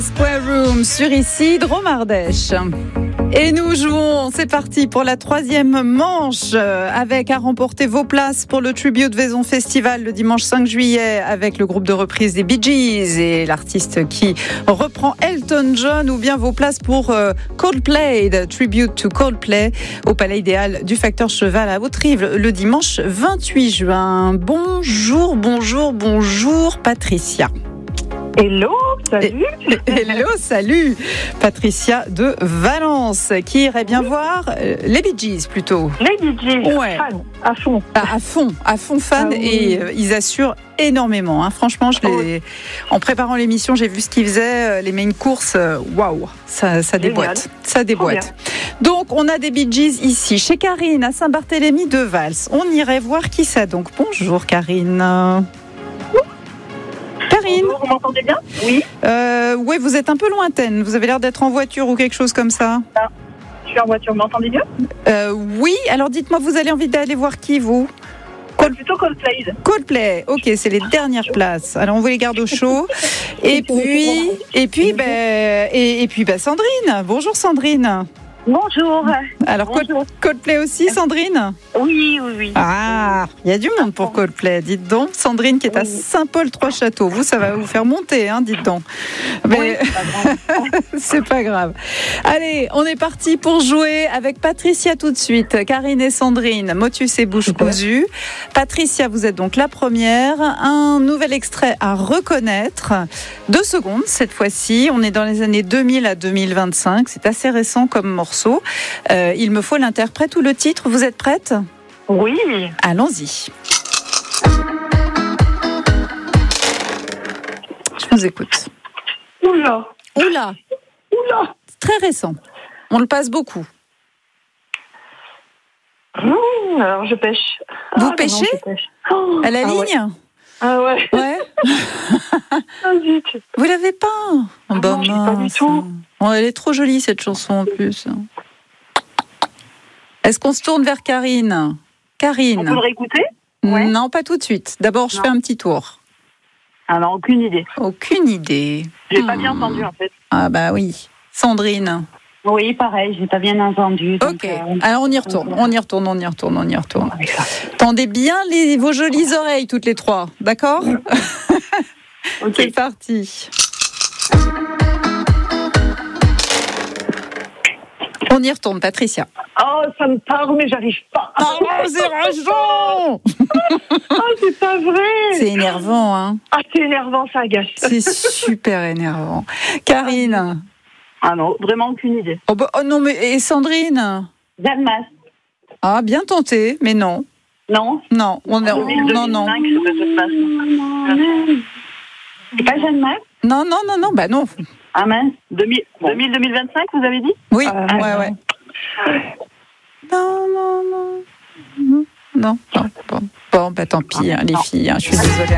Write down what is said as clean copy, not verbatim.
Square Room sur ici, Drôme Ardèche. Et nous jouons, c'est parti pour la troisième manche avec à remporter vos places pour le Tribute Vaison Festival le dimanche 5 juillet avec le groupe de reprise des Bee Gees et l'artiste qui reprend Elton John, ou bien vos places pour Coldplay, the Tribute to Coldplay au Palais Idéal du Facteur Cheval à Haute-Rive le dimanche 28 juin. Bonjour Patricia. Hello, salut. Hello, salut. Patricia de Valence, qui irait bien voir les Bee Gees plutôt. Les Bee Gees, ouais. Fan, à fond. À fond fan, oui. Et ils assurent énormément. Hein. Franchement, en préparant l'émission, j'ai vu ce qu'ils faisaient, les main courses. Waouh, ça déboîte. Ça déboîte. Donc, on a des Bee Gees ici, chez Karine, à Saint-Barthélemy de Vals. On irait voir qui ça. Donc, bonjour Karine. Karine. Bonjour, vous m'entendez bien ? Oui. Oui, vous êtes un peu lointaine. Vous avez l'air d'être en voiture ou quelque chose comme ça. Je suis en voiture, vous m'entendez bien ? Oui, alors dites-moi, vous avez envie d'aller voir qui, vous ? Plutôt Coldplay. Coldplay, ok, c'est les dernières places. Alors on vous les garde au chaud. Et puis, Sandrine. Bonjour Sandrine. Bonjour. Alors Coldplay aussi, Sandrine ? Oui. Ah, il y a du monde pour Coldplay, dites donc. Sandrine qui est à Saint-Paul-Trois-Châteaux. Vous, ça va vous faire monter, hein, dites donc. Mais c'est pas grave. Allez, on est parti pour jouer avec Patricia tout de suite. Karine et Sandrine, motus et bouche cousue. Patricia, vous êtes donc la première. Un nouvel extrait à reconnaître. 2 secondes cette fois-ci. On est dans les années 2000 à 2025. C'est assez récent comme morceau. Il me faut l'interprète ou le titre. Vous êtes prête ? Oui. Allons-y. Je vous écoute. Oula. C'est très récent. On le passe beaucoup. Alors je pêche. Vous pêchez ? À la ligne ? Ah ouais. Ouais. Zut. Vous l'avez pas ? Non, je l'ai pas du tout. Oh, elle est trop jolie cette chanson en plus. Est-ce qu'on se tourne vers Karine ? Karine. On peut le réécouter ? Ouais. Non, pas tout de suite. D'abord, je fais un petit tour. Alors, aucune idée. Aucune idée. J'ai pas bien entendu en fait. Ah bah oui. Sandrine. Oui, pareil, j'ai pas bien entendu. Donc, ok, alors on y retourne. Tendez bien vos jolies oreilles toutes les trois, d'accord ? Ok. C'est parti. On y retourne, Patricia. Oh, ça me parle, mais j'arrive pas. C'est rageant. C'est pas vrai. C'est énervant, hein ? Ah, c'est énervant, ça agace. C'est super énervant. Karine. Ah non, vraiment aucune idée. Oh non, mais et Sandrine ? Jeanne Masse. Ah, bien tenté, mais non. Non. Non, non. C'est pas Jeanne Masse ? Non, bah non. Ah mince. 2000-2025, vous avez dit ? Oui, ouais. Non. Bon, bah tant pis, hein, les filles, hein, je suis désolée.